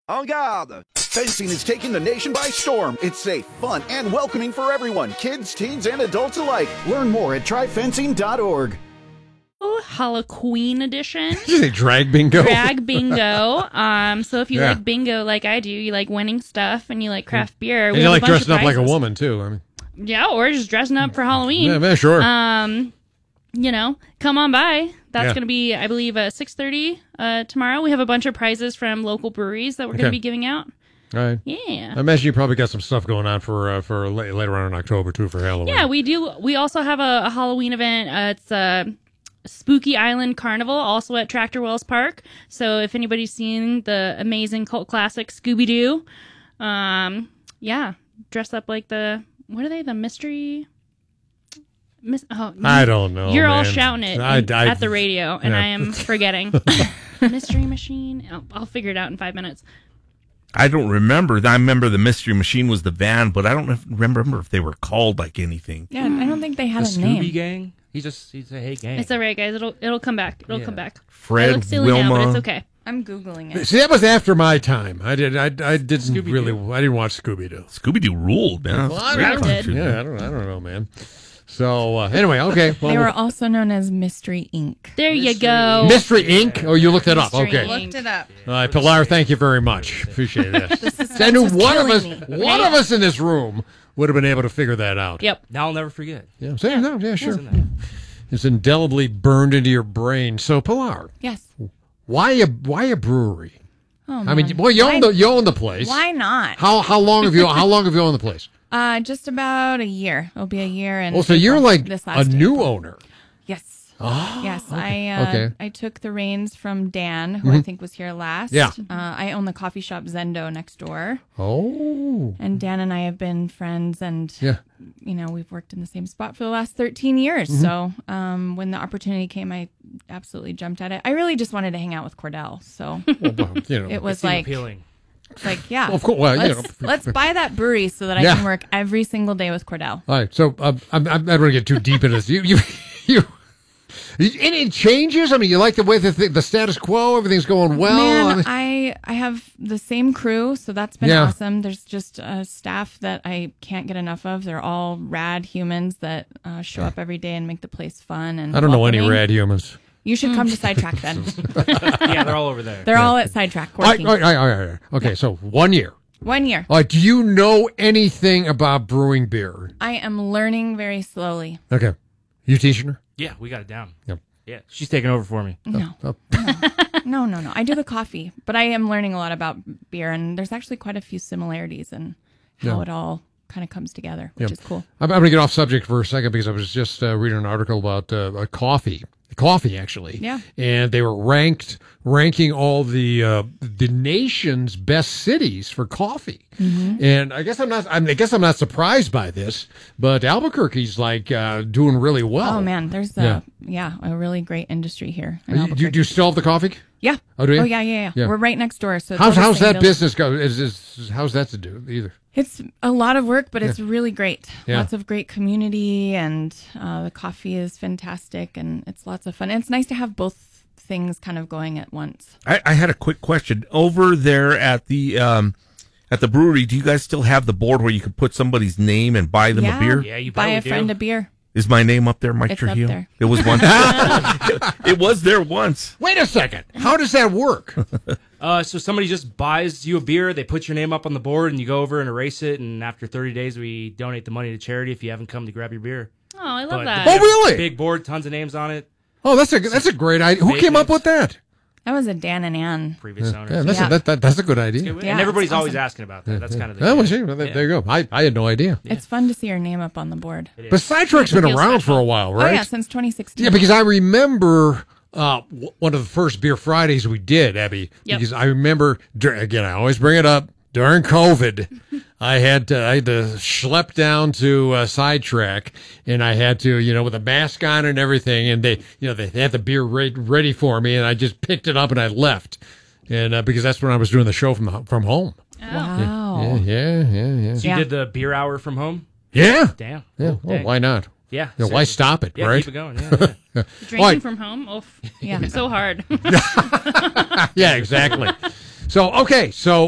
En garde! Fencing is taking the nation by storm. It's safe, fun, and welcoming for everyone, kids, teens, and adults alike. Learn more at tryfencing.org. Oh, Halloween edition. Did you say drag bingo? Drag bingo. So if you like bingo like I do, you like winning stuff and you like craft beer. And you like dressing up like a woman, too. I mean, yeah, or just dressing up for Halloween. Yeah, sure. You know, come on by. That's going to be, I believe, 6:30 tomorrow. We have a bunch of prizes from local breweries that we're going to be giving out. All right. Yeah. I imagine you probably got some stuff going on for later on in October, too, for Halloween. Yeah, we do. We also have a Halloween event. It's Spooky Island Carnival, also at Tractor Wells Park. So if anybody's seen the amazing cult classic Scooby-Doo, dress up like what are they, the mystery... I don't know. You're all shouting it at the radio, and I am forgetting. Mystery Machine. I'll figure it out in 5 minutes. I don't remember. I remember the Mystery Machine was the van, but I don't remember if they were called like anything. Yeah, I don't think they had the a name. Scooby Gang. He said, "Hey, gang." It's all right, guys. It'll come back. It'll come back. Fred, I look silly Wilma. now, but it's okay. I'm Googling it. See, that was after my time. I didn't watch Scooby-Doo. Scooby-Doo ruled, man. Well, I don't know, man. So, anyway, okay. Well, they were also known as Mystery Inc. There you go. Mystery Inc.? Oh, you looked it up. Mystery Okay. Inc. Looked it up. All right, Pilar, thank you very much. Appreciate this. I knew one of us in this room would have been able to figure that out. Yep. Now I'll never forget. Yeah, sure. It's indelibly burned into your brain. So, Pilar. Yes. Why a brewery? Oh, I mean, well, you own the place. Why not? How long have you owned the place? Just about a year. It'll be a year. And so you're like this a new owner. Yes. Oh, yes. okay. I took the reins from Dan, who I think was here last. Yeah. I own the coffee shop Zendo next door. Oh. And Dan and I have been friends, and we've worked in the same spot for the last 13 years. Mm-hmm. So when the opportunity came, I absolutely jumped at it. I really just wanted to hang out with Cordell. So it was like appealing. It's like, yeah, well, of course, well, let's buy that brewery so that I can work every single day with Cordell. All right, so I'm not going to get too deep into this. You any changes? I mean, you like the way the status quo, everything's going well? Man, I have the same crew, so that's been awesome. There's just a staff that I can't get enough of. They're all rad humans that show up every day and make the place fun. And I don't know any rad humans. You should come to Sidetrack then. Yeah, they're all over there. They're all at Sidetrack working. Okay, so 1 year. 1 year. All right, do you know anything about brewing beer? I am learning very slowly. Okay. You teaching her? Yeah, we got it down. Yep. Yeah, she's taking over for me. No. No. I do the coffee, but I am learning a lot about beer, and there's actually quite a few similarities in how it all kind of comes together, which is cool. I'm going to get off subject for a second because I was just reading an article about coffee. Coffee, actually. Yeah. And they were ranking all the nation's best cities for coffee. Mm-hmm. And I guess I'm not surprised by this, but Albuquerque's like doing really well. Oh man, there's a really great industry here. Do you still have the coffee? Yeah. Oh, do you? Oh yeah. We're right next door. So how's that business go? How's that to do either? It's a lot of work, but it's really great. Yeah. Lots of great community, and the coffee is fantastic, and it's lots of fun. And it's nice to have both things kind of going at once. I had a quick question. Over there at the brewery, do you guys still have the board where you could put somebody's name and buy them a beer? Yeah, you buy a friend a beer. Is my name up there, Mike It's Trujillo? up there. It was once. It was there once. Wait a second. How does that work? So somebody just buys you a beer, they put your name up on the board, and you go over and erase it, and after 30 days, we donate the money to charity if you haven't come to grab your beer. Oh, I love that. Oh, really? Big board, tons of names on it. Oh, that's a great idea. Who came up with that? That was a Dan and Ann. Previous owners. That's a good idea. And everybody's always asking about that. That's kind of the there you go. I had no idea. It's fun to see your name up on the board. But Sidetrack's been around for a while, right? Oh yeah, since 2016. Yeah, because I remember one of the first Beer Fridays we did, Abby. Yep. Because I remember, again, I always bring it up, during COVID, I had to schlep down to Sidetrack, and I had to, with a mask on and everything, and they had the beer ready for me, and I just picked it up and I left, and because that's when I was doing the show from home. Wow. Yeah. So you did the beer hour from home? Yeah. Damn. Yeah. Well, why not? Yeah. Why stop it, yeah, right? Keep it going. Yeah. Drinking from home? Oh, yeah. So hard. Yeah, exactly. So, okay. So